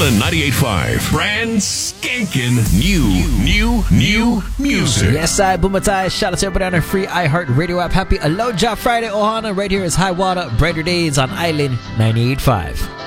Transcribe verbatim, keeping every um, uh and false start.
Water ninety-eight point five. Brand skanking new, new, new music. Yes, I Bumatay. Shout out to everybody on our free iHeartRadio app. Happy Aloha Friday, Ohana. Right here is High Water, Brighter Days on Island ninety-eight point five.